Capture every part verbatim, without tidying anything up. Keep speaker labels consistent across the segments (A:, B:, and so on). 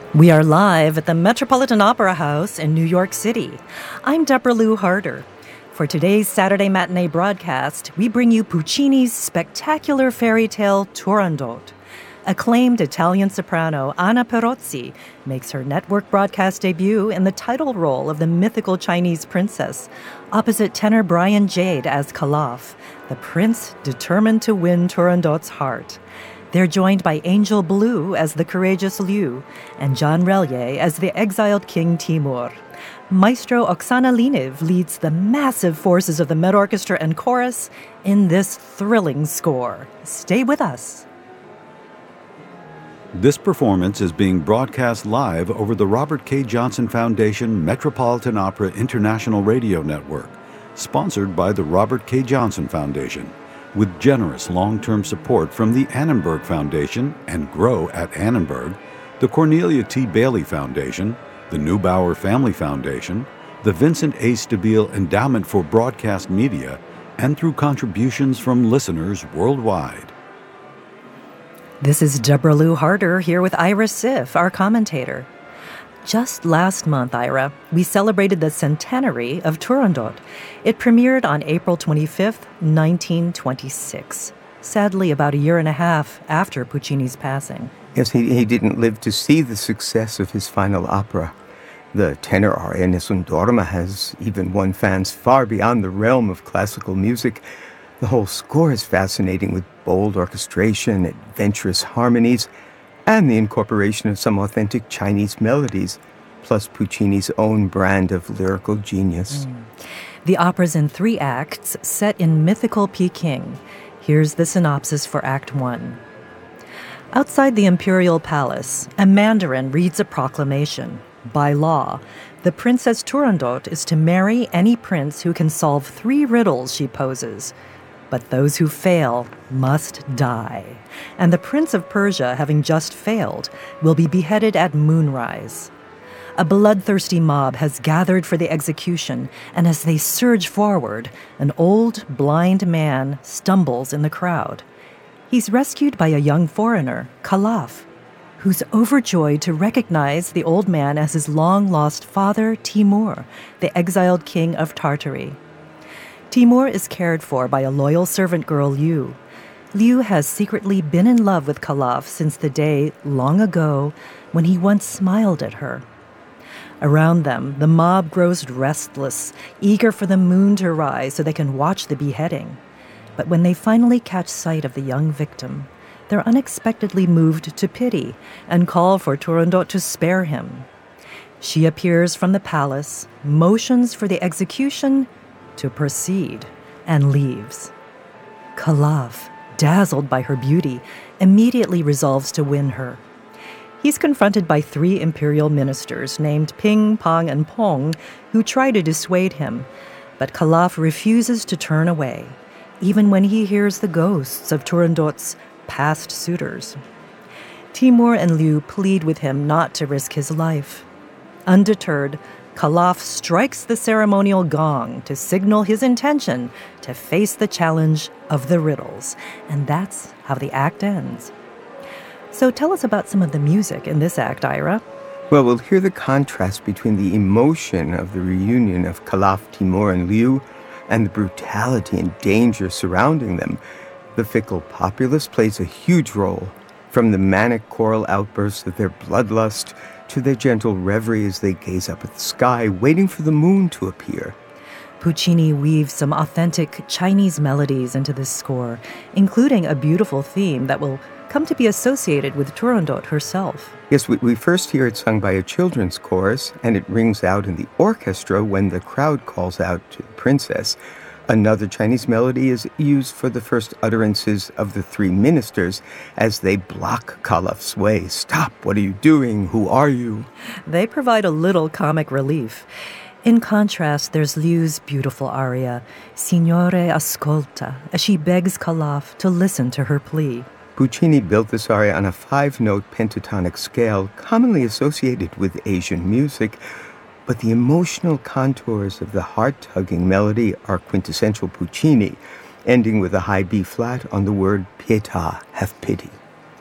A: We are live at the Metropolitan Opera House in New York City. I'm Deborah Lou Harder. For today's Saturday matinee broadcast, we bring you Puccini's spectacular fairy tale Turandot. Acclaimed Italian soprano Anna Perozzi makes her network broadcast debut in the title role of the mythical Chinese princess, opposite tenor Brian Jade as Calaf, the prince determined to win Turandot's heart. They're joined by Angel Blue as the courageous Liu and John Relier as the exiled King Timur. Maestro Oksana Liniv leads the massive forces of the Met Orchestra and chorus in this thrilling score. Stay with us.
B: This performance is being broadcast live over the Robert K. Johnson Foundation Metropolitan Opera International Radio Network, sponsored by the Robert K. Johnson Foundation, with generous long-term support from the Annenberg Foundation and Grow at Annenberg, the Cornelia T. Bailey Foundation, the Neubauer Family Foundation, the Vincent A. Stabile Endowment for Broadcast Media, and through contributions from listeners worldwide.
A: This is Deborah Lou Harder here with Ira Sif, our commentator. Just last month, Ira, we celebrated the centenary of Turandot. It premiered on April twenty-fifth, nineteen twenty-six. Sadly, about a year and a half after Puccini's passing.
C: Yes, he, he didn't live to see the success of his final opera. The tenor aria Nessun Dorma has even won fans far beyond the realm of classical music. The whole score is fascinating with bold orchestration, adventurous harmonies, and the incorporation of some authentic Chinese melodies, plus Puccini's own brand of lyrical genius.
A: Mm. The opera's in three acts set in mythical Peking. Here's the synopsis for Act One. Outside the imperial palace, a mandarin reads a proclamation. By law, the Princess Turandot is to marry any prince who can solve three riddles she poses. But those who fail must die. And the Prince of Persia, having just failed, will be beheaded at moonrise. A bloodthirsty mob has gathered for the execution, and as they surge forward, an old, blind man stumbles in the crowd. He's rescued by a young foreigner, Calaf, who's overjoyed to recognize the old man as his long-lost father, Timur, the exiled king of Tartary. Timur is cared for by a loyal servant girl, Liu. Liu has secretly been in love with Calaf since the day, long ago, when he once smiled at her. Around them, the mob grows restless, eager for the moon to rise so they can watch the beheading. But when they finally catch sight of the young victim, they're unexpectedly moved to pity and call for Turandot to spare him. She appears from the palace, motions for the execution to proceed, and leaves. Calaf, dazzled by her beauty, immediately resolves to win her. He's confronted by three imperial ministers named Ping, Pang, and Pong, who try to dissuade him, but Calaf refuses to turn away, even when he hears the ghosts of Turandot's past suitors. Timur and Liu plead with him not to risk his life. Undeterred, Calaf strikes the ceremonial gong to signal his intention to face the challenge of the riddles. And that's how the act ends. So tell us about some of the music in this act, Ira.
C: Well, we'll hear the contrast between the emotion of the reunion of Calaf, Timur, and Liu and the brutality and danger surrounding them. The fickle populace plays a huge role, from the manic choral outbursts of their bloodlust to their gentle reverie as they gaze up at the sky, waiting for the moon to appear.
A: Puccini weaves some authentic Chinese melodies into this score, including a beautiful theme that will come to be associated with Turandot herself.
C: Yes, we, we first hear it sung by a children's chorus, and it rings out in the orchestra when the crowd calls out to the princess. Another Chinese melody is used for the first utterances of the three ministers as they block Calaf's way. Stop, what are you doing? Who are you?
A: They provide a little comic relief. In contrast, there's Liu's beautiful aria, Signore ascolta, as she begs Calaf to listen to her plea.
C: Puccini built this aria on a five-note pentatonic scale commonly associated with Asian music, but the emotional contours of the heart-tugging melody are quintessential Puccini, ending with a high B-flat on the word pietà, have pity.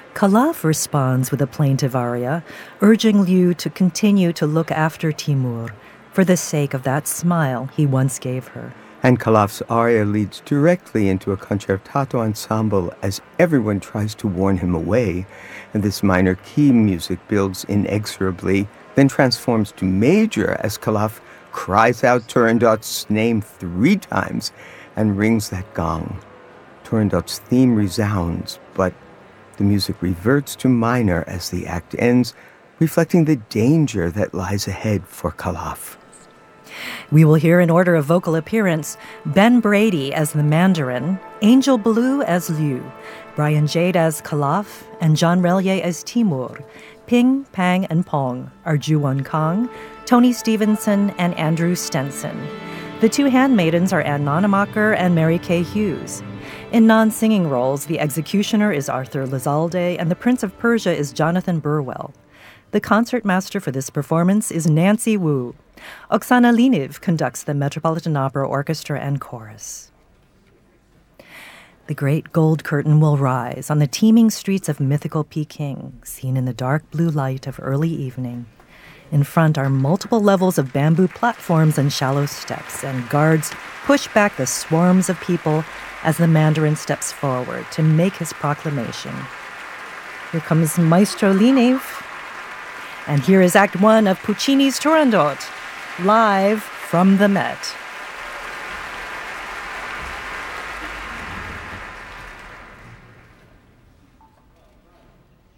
A: Calaf responds with a plaintive aria, urging Liu to continue to look after Timur for the sake of that smile he once gave her.
C: And Calaf's aria leads directly into a concertato ensemble as everyone tries to warn him away, and this minor key music builds inexorably, then transforms to major as Calaf cries out Turandot's name three times and rings that gong. Turandot's theme resounds, but the music reverts to minor as the act ends, reflecting the danger that lies ahead for Calaf.
A: We will hear in order of vocal appearance Ben Brady as the Mandarin, Angel Blue as Liu, Brian Jade as Calaf, and John Relier as Timur. Ping, Pang, and Pong are Ju-Won Kang, Tony Stevenson, and Andrew Stenson. The two handmaidens are Ann Nonemacher and Mary Kay Hughes. In non-singing roles, the executioner is Arthur Lizalde, and the Prince of Persia is Jonathan Burwell. The concertmaster for this performance is Nancy Wu. Oksana Liniv conducts the Metropolitan Opera Orchestra and Chorus. The great gold curtain will rise on the teeming streets of mythical Peking, seen in the dark blue light of early evening. In front are multiple levels of bamboo platforms and shallow steps, and guards push back the swarms of people as the Mandarin steps forward to make his proclamation. Here comes Maestro Liniv, and here is Act One of Puccini's Turandot, live from the Met.